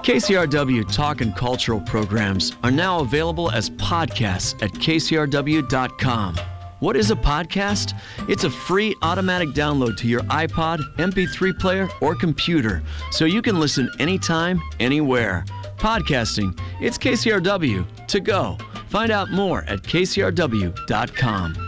KCRW Talk and Cultural programs are now available as podcasts at kcrw.com. What is a podcast? It's a free automatic download to your iPod, MP3 player, or computer, so you can listen anytime, anywhere. Podcasting, it's KCRW to go. Find out more at kcrw.com.